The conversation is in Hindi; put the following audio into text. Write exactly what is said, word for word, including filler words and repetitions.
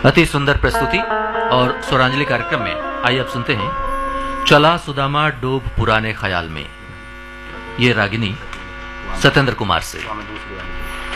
अति सुंदर प्रस्तुति और स्वरांजलि कार्यक्रम में आइए अब सुनते हैं चला सुदामा डूब पुराने ख्याल में, ये रागिनी सत्येंद्र कुमार से।